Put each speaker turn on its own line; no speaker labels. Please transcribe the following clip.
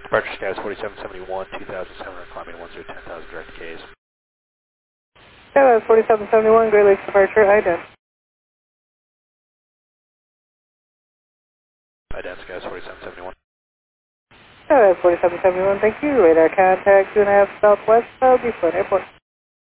Departure Skies 4771, 2700, climbing 10,000 direct Ks.
Skyline 4771, Great Lakes departure, ident.
Ident Skies 4771.
Skyline 4771, thank you. Radar contact 2.5 southwest of Eastland Airport.